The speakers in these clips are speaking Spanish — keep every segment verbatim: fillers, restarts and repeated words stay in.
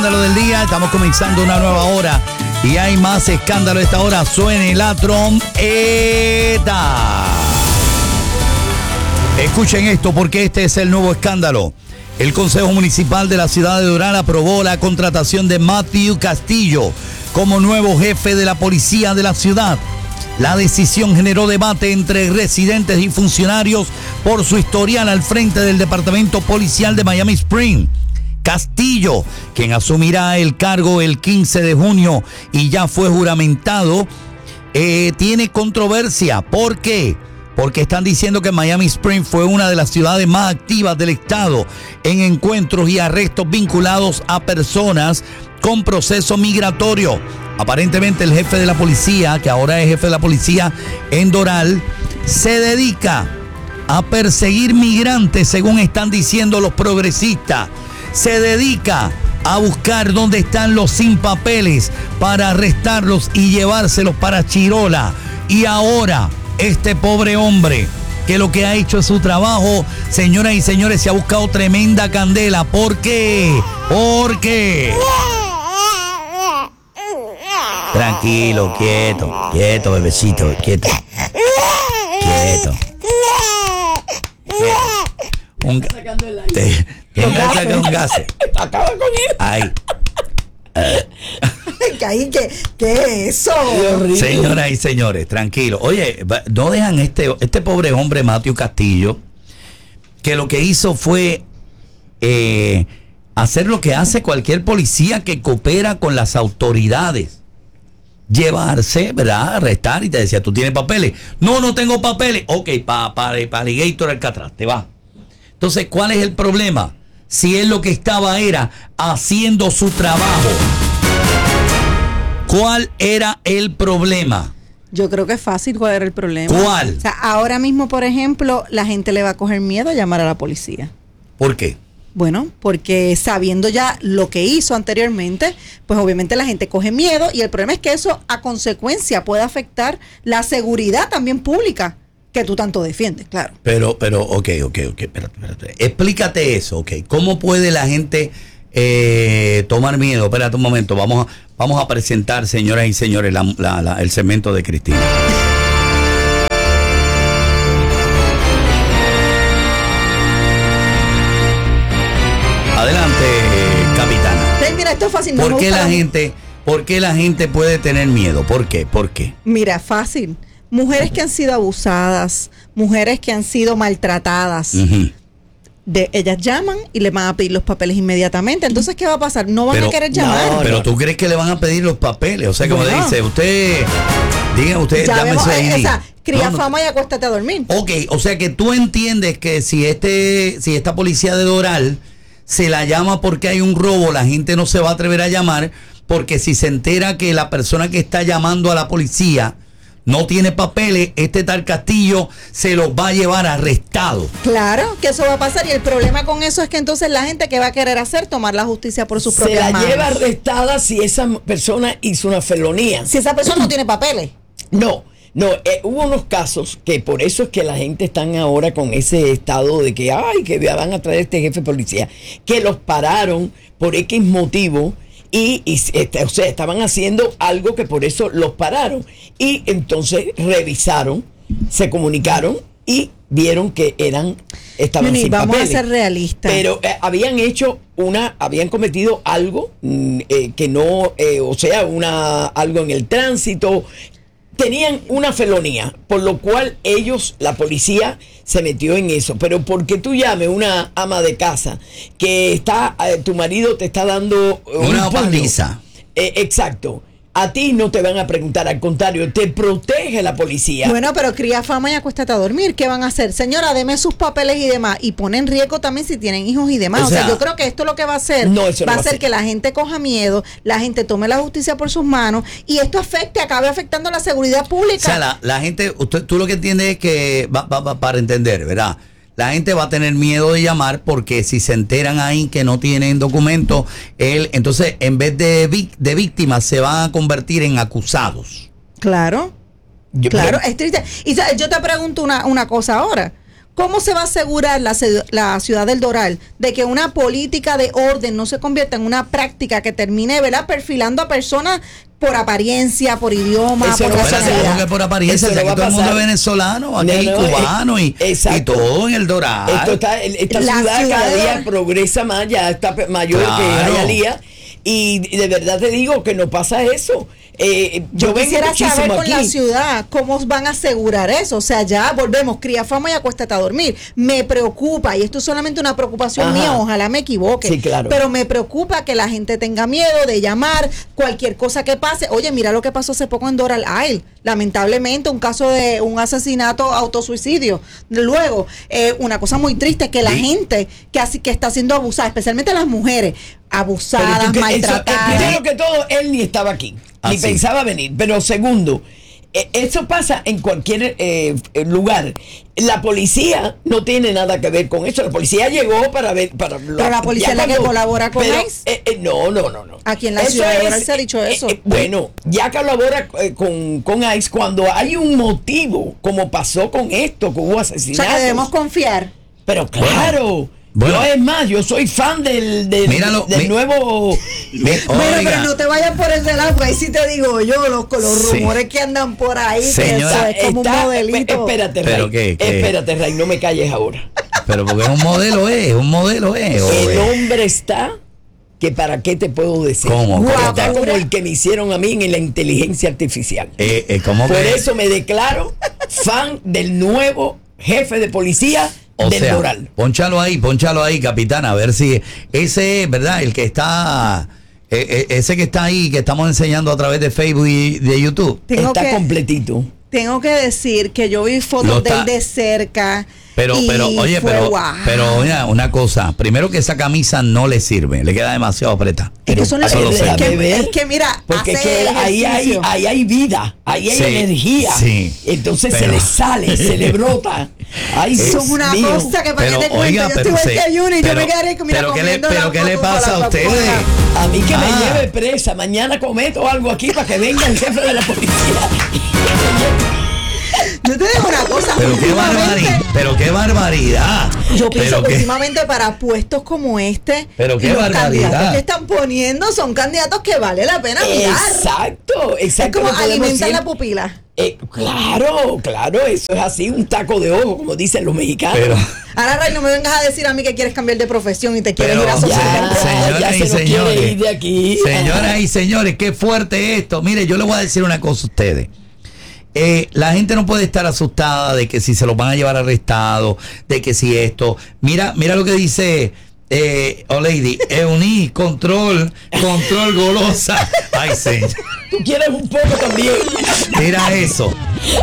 Escándalo del día, estamos comenzando una nueva hora y hay más escándalo a esta hora. Suene la trompeta. Escuchen esto porque este es el nuevo escándalo. El Consejo Municipal de la ciudad de Doral aprobó la contratación de Matthew Castillo como nuevo jefe de la policía de la ciudad. La decisión generó debate entre residentes y funcionarios por su historial al frente del Departamento Policial de Miami Springs. Castillo, quien asumirá el cargo el quince de junio y ya fue juramentado, eh, tiene controversia. ¿Por qué? Porque están diciendo que Miami Springs fue una de las ciudades más activas del estado en encuentros y arrestos vinculados a personas con proceso migratorio. Aparentemente el jefe de la policía, que ahora es jefe de la policía en Doral, se dedica a perseguir migrantes, según están diciendo los progresistas. Se dedica a buscar dónde están los sin papeles para arrestarlos y llevárselos para Chirola. Y ahora, este pobre hombre, que lo que ha hecho es su trabajo, señoras y señores, se ha buscado tremenda candela. ¿Por qué? ¿Por qué? Tranquilo, quieto, quieto, bebecito, quieto. Quieto. Un ga- te, te saca un gas. Acaba con él. Ay. ¿Qué, qué, ¿Qué es eso? Señoras y señores, tranquilo. Oye, no dejan este, este pobre hombre, Matthew Castillo, que lo que hizo fue eh, hacer lo que hace cualquier policía que coopera con las autoridades. Llevarse, ¿verdad? Arrestar y te decía, ¿tú tienes papeles? No, no tengo papeles. Ok, para pa, pa, Alligator Alcatraz, te va. Entonces, ¿cuál es el problema? Si él lo que estaba era haciendo su trabajo. ¿Cuál era el problema? Yo creo que es fácil cuál era el problema. ¿Cuál? O sea, ahora mismo, por ejemplo, la gente le va a coger miedo a llamar a la policía. ¿Por qué? Bueno, porque sabiendo ya lo que hizo anteriormente, pues obviamente la gente coge miedo y el problema es que eso a consecuencia puede afectar la seguridad también pública que tú tanto defiendes, claro. Pero, pero, ok, ok, ok, espérate, espérate. Explícate eso, ok. ¿Cómo puede la gente eh, tomar miedo? Espérate un momento, vamos a, vamos a presentar, señoras y señores, la, la, la, el segmento de Cristina. Adelante, capitana. Sí, mira, esto es fácil. No ¿Por me qué gusta la la- gente, por qué la gente puede tener miedo? ¿Por qué? ¿Por qué? Mira, fácil. Mujeres que han sido abusadas, mujeres que han sido maltratadas, Uh-huh. de, ellas llaman y le van a pedir los papeles inmediatamente. Entonces, ¿qué va a pasar? No van Pero- a querer llamar. No, pero tú crees que le van a pedir los papeles. O sea, como Bueno. dice, usted, diga usted, Ya dame vemos, su eh, I D. esa, cría No, no. fama y acuéstate a dormir. Ok, o sea que tú entiendes que si este, si esta policía de Doral se la llama porque hay un robo, la gente no se va a atrever a llamar, porque si se entera que la persona que está llamando a la policía no tiene papeles, este tal Castillo se los va a llevar arrestado. Claro que eso va a pasar y el problema con eso es que entonces la gente que va a querer hacer tomar la justicia por sus Se propias la manos. lleva arrestada si esa persona hizo una felonía. Si esa persona no tiene papeles. No, no, eh, hubo unos casos que por eso es que la gente están ahora con ese estado de que, ay, que van a traer este jefe de policía, que los pararon por X motivo. Y, y este, o sea, estaban haciendo algo que por eso los pararon. Y entonces revisaron, se comunicaron y vieron que eran, estaban Mini, sin vamos papeles. a ser realistas. Pero eh, habían hecho una, habían cometido algo mm, eh, que no, eh, o sea, una algo en el tránsito. Tenían una felonía, por lo cual ellos, la policía, se metió en eso. Pero porque tú llames una ama de casa que está, eh, tu marido te está dando eh, Una un puño. paliza. Eh, exacto. A ti no te van a preguntar, al contrario, te protege la policía. Bueno, pero cría fama y acuéstate a dormir. ¿Qué van a hacer? Señora, deme sus papeles y demás. Y pone en riesgo también si tienen hijos y demás. O O sea, sea, yo creo que esto lo que va a hacer no, eso no va a va a hacer ser. que la gente coja miedo, la gente tome la justicia por sus manos y esto afecte, acabe afectando la seguridad pública. O sea, la, la gente, usted, tú lo que entiendes es que, va, va, va, para entender, ¿verdad? La gente va a tener miedo de llamar porque si se enteran ahí que no tienen documentos, él, entonces en vez de, vic- de víctimas se van a convertir en acusados. Claro, Yo- claro, pero- es triste. Y ¿sabes? Yo te pregunto una, una cosa ahora. ¿Cómo se va a asegurar la, la ciudad del Doral de que una política de orden no se convierta en una práctica que termine, ¿verdad?, perfilando a personas por apariencia, por idioma, Eso por no va a Espérate, pasar. ¿cómo que por apariencia? Eso no Aquí va a todo el mundo pasar. es venezolano, aquí No, hay no, cubano y, eh, exacto. y todo en el Doral. Esto está, esta La ciudad ciudad cada de día Doral. progresa más, ya está pe- mayor Claro. que Hialeah. Y de verdad te digo que no pasa eso. Eh, yo Yo vengo quisiera muchísimo saber con aquí. la ciudad cómo van a asegurar eso. O sea, ya volvemos, cría fama y acuéstate a dormir. Me preocupa, y esto es solamente una preocupación Ajá. mía, ojalá me equivoque. Sí, claro. Pero me preocupa que la gente tenga miedo de llamar, cualquier cosa que pase. Oye, mira lo que pasó hace poco en Doral Isle. Lamentablemente, un caso de un asesinato autosuicidio. Luego, eh, una cosa muy triste, que la Sí. gente que, así, que está siendo abusada, especialmente las mujeres, Pero abusadas, tú que- eso, eh, maltratadas. primero que todo, él ni estaba aquí, Ah, ni sí. pensaba venir. Pero segundo, eh, eso pasa en cualquier eh, eh, lugar. La policía no tiene nada que ver con eso. La policía llegó para ver. Para Pero la policía es la que colabora con ICE. eh, eh, no, no, no, no. Aquí en la Eso ciudad de es, Doral se ha dicho eh, eso. eh, bueno, ya colabora eh, con, con ICE cuando hay un motivo, como pasó con esto, que hubo O asesinatos. sea, que debemos confiar. Pero claro. Bueno. Yo es más, yo soy fan del, del, Míralo, del mi- nuevo. Mi- Bueno, oiga, pero no te vayas por ese lado, porque ahí sí te digo yo, los, los Sí. rumores que andan por ahí, que Señora, eso es como Está- un modelito. Espérate, ¿Pero Ray. qué, qué? Espérate, Ray, no me calles ahora. pero porque es un modelo, es, un modelo es. o El es- hombre está que para qué te puedo decir. ¿Cómo? ¿Cómo Está está? como el que me hicieron a mí en la inteligencia artificial. Eh, eh, ¿cómo Por que? eso me declaro fan del nuevo jefe de policía O del sea, Doral. ponchalo ahí, ponchalo ahí, capitana, a ver si ese es, ¿verdad? El que está, eh, eh, ese que está ahí, que estamos enseñando a través de Facebook y de YouTube. Tengo Está que- completito. Tengo que decir que yo vi Lo fotos de está- él de cerca. Pero, y pero, oye, fue pero, guau. pero, oye, una cosa, primero que esa camisa no le sirve, le queda demasiado apretada. Es que, son las- Eso lo sé. es que- Déjame ver. es que mira, Porque es hace que ahí hay, ejercicio. ahí hay vida, ahí hay Sí, energía. sí. Entonces se Pero- le sale, se le brota. Ay, Es- Dios Son una mío. cosa que para Pero, que te cuento, oiga, yo pero estuve se- en ayuno y yo pero- me quedaré mira, pero ¿qué le- comiendo pero la qué le Coca-Cola pasa a para ustedes? afuera. A mí que Ah. me lleve presa. Mañana cometo algo aquí para que venga el jefe de la policía. Yo te digo una cosa, Pero qué últimamente- barbaridad, pero qué barbaridad. Yo pienso Pero que qué- últimamente para puestos como este, Pero qué los barbaridad. candidatos que están poniendo son candidatos que vale la pena mirar. Exacto, Es exacto. como no podemos alimentar ir- la pupila. Eh, claro, claro, eso es así, un taco de ojo, como dicen los mexicanos. Pero, Ahora, Ray, no me vengas a decir a mí que quieres cambiar de profesión y te quieres pero ir a ya, social. señoras ya y se nos quiere señores, ir de aquí. señoras y señores, qué fuerte esto. Mire, yo le voy a decir una cosa a ustedes. Eh, la gente no puede estar asustada de que si se los van a llevar arrestados, de que si esto. Mira, mira lo que dice eh, oh lady, Euni, control, control golosa. Ay, señor. Tú quieres un poco también. Mira eso.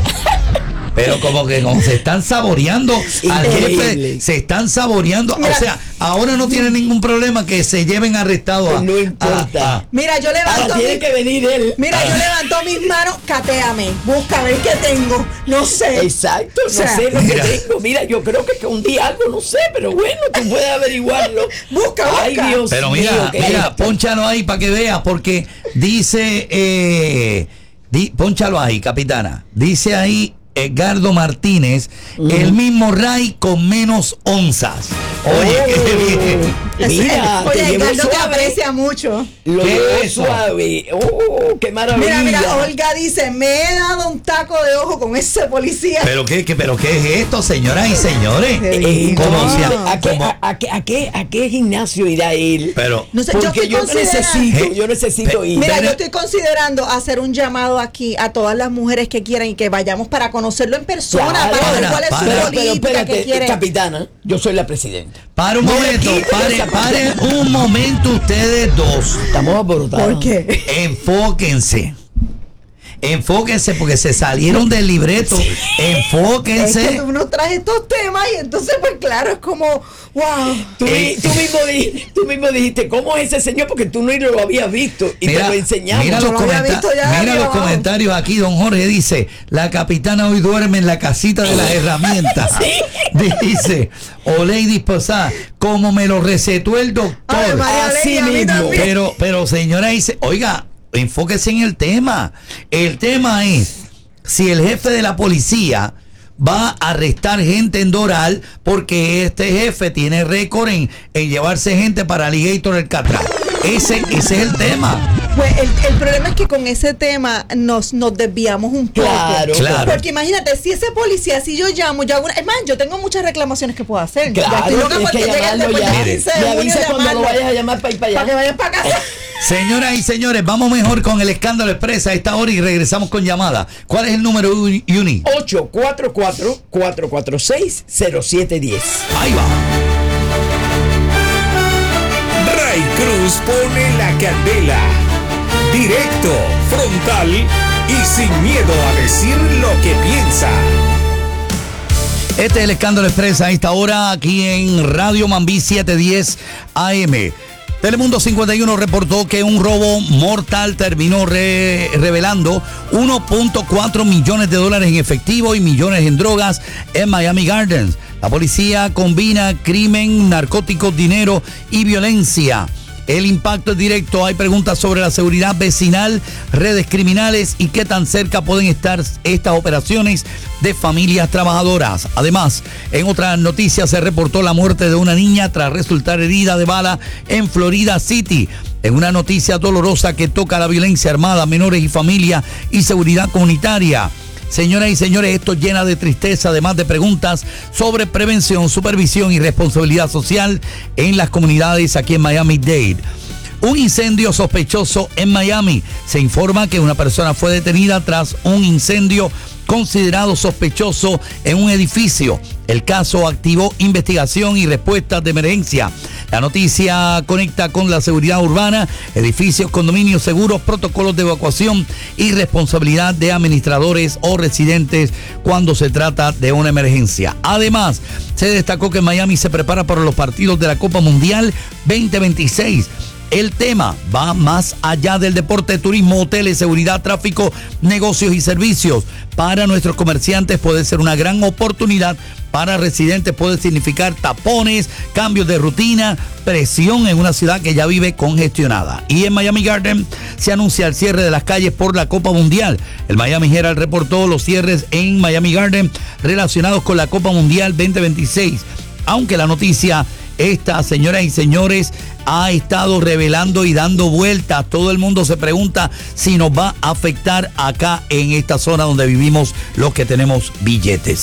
Pero como que como se están saboreando al jefe, Increíble. se están saboreando. Mira. O sea, ahora no tienen ningún problema que se lleven arrestados. a- No importa. a- a- Mira, yo levanto Ahora tiene mi- que venir él. Mira, yo levanto mis manos, catéame, busca a ver qué tengo, no sé. Exacto, no O sea, sé lo mira. que tengo. Mira, yo creo que escondí algo, no sé, pero bueno, tú puedes averiguarlo. Busca, Ay, busca. Dios Pero mío, mira, qué mira, esto. pónchalo ahí para que veas, porque dice, eh, di- pónchalo ahí, capitana. Dice ahí Edgardo Martínez, el mismo Ray con menos onzas. Oye, Oh. qué bien. Mira, te Oye, llevo Edgardo te suave. aprecia mucho. Lo ¿Qué llevo es eso? suave. Oh, qué maravilla. Mira, mira, Olga dice, me he dado un taco de ojo con ese policía. Pero qué, qué, pero qué es esto, señoras y señores. Eh, Como no, si a- ¿a, qué, como- a, a qué, a, qué, ¿A qué gimnasio irá él? pero No sé, yo Porque estoy yo, considerando- necesito, Eh, yo necesito pe- ir. Mira, Pero- yo estoy considerando hacer un llamado aquí a todas las mujeres que quieran y que vayamos para conocerlo en persona, Claro. para ver Para, cuál es para. su pero, política, pero que espérate, quiere. capitana, yo soy la presidenta. para un No me momento, quiten pare, esa pare parte. un momento ustedes dos. Estamos alborotados. ¿Por qué? Enfóquense. Enfóquense porque se salieron del libreto. Es Enfóquense. que tú nos traes estos temas y entonces, pues claro, es como, wow. Tú, Eh, di- tú mismo di- tú mismo dijiste, ¿cómo es ese señor? Porque tú no lo habías visto y te lo enseñamos. mira Yo los, lo había comenta- visto ya, mira mi los abajo. comentarios aquí. Don Jorge dice: la capitana hoy duerme en la casita de las herramientas. Dice: o Lady Posada, como me lo recetó el doctor. Ay, María Así Leña, a mí mismo. también. Pero, pero señora dice, oiga, enfóquese en el tema. El tema es si el jefe de la policía va a arrestar gente en Doral porque este jefe tiene récord en, en llevarse gente para Alligator el Catraz. Ese, ese es el tema. Pues el, el problema es que con ese tema nos, nos desviamos un poco. Claro, claro. Porque imagínate, si ese policía, si yo llamo, yo hago una, es más, yo tengo muchas reclamaciones que puedo hacer. Claro, ya estoy loca tienes porque que llegue el llamarlo ya. después del Mire, quince de Me junio, avisa cuando lo llamarlo, vayas a llamar para ir para para que allá. vayan para casa. Señoras y señores, vamos mejor con el escándalo expresa a esta hora y regresamos con llamada. ¿Cuál es el número, Uni? ocho cuatro cuatro, cuatro cuatro seis, cero siete uno cero. Ahí va. Ray Cruz pone la candela. Directo, frontal y sin miedo a decir lo que piensa. Este es el escándalo expresa a esta hora aquí en Radio Mambí setecientos diez A M. Telemundo cincuenta y uno reportó que un robo mortal terminó re- revelando uno punto cuatro millones de dólares en efectivo y millones en drogas en Miami Gardens. La policía combina crimen, narcóticos, dinero y violencia. El impacto es directo. Hay preguntas sobre la seguridad vecinal, redes criminales y qué tan cerca pueden estar estas operaciones de familias trabajadoras. Además, en otras noticias se reportó la muerte de una niña tras resultar herida de bala en Florida City. En una noticia dolorosa que toca la violencia armada, menores y familia y seguridad comunitaria. Señoras y señores, esto llena de tristeza, además de preguntas sobre prevención, supervisión y responsabilidad social en las comunidades aquí en Miami-Dade. Un incendio sospechoso en Miami. Se informa que una persona fue detenida tras un incendio considerado sospechoso en un edificio. El caso activó investigación y respuestas de emergencia. La noticia conecta con la seguridad urbana, edificios, condominios seguros, protocolos de evacuación y responsabilidad de administradores o residentes cuando se trata de una emergencia. Además, se destacó que Miami se prepara para los partidos de la Copa Mundial veinte veintiséis. El tema va más allá del deporte, turismo, hoteles, seguridad, tráfico, negocios y servicios. Para nuestros comerciantes puede ser una gran oportunidad. Para residentes puede significar tapones, cambios de rutina, presión en una ciudad que ya vive congestionada. Y en Miami Garden se anuncia el cierre de las calles por la Copa Mundial. El Miami Herald reportó los cierres en Miami Garden relacionados con la Copa Mundial veinte veintiséis. Aunque la noticia esta, señoras y señores, ha estado revelando y dando vueltas. Todo el mundo se pregunta si nos va a afectar acá en esta zona donde vivimos los que tenemos billetes.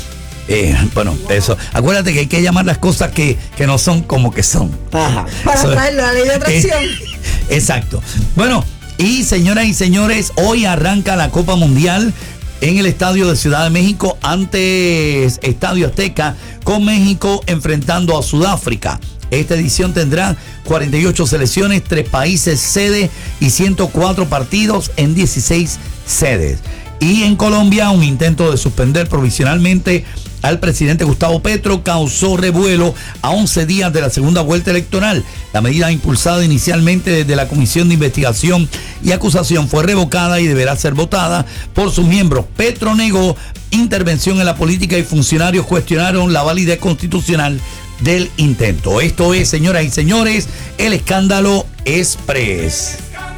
Eh, bueno, eso. Acuérdate que hay que llamar las cosas que, que no son como que son. Ajá. Para Eso- traer la ley de atracción. Eh, exacto. Bueno, y señoras y señores, hoy arranca la Copa Mundial en el estadio de Ciudad de México, antes Estadio Azteca, con México enfrentando a Sudáfrica. Esta edición tendrá cuarenta y ocho selecciones, tres países sede y ciento cuatro partidos en dieciséis sedes. Y en Colombia, un intento de suspender provisionalmente al presidente Gustavo Petro causó revuelo a once días de la segunda vuelta electoral. La medida impulsada inicialmente desde la Comisión de Investigación y Acusación fue revocada y deberá ser votada por sus miembros. Petro negó intervención en la política y funcionarios cuestionaron la validez constitucional del intento. Esto es, señoras y señores, el escándalo Express.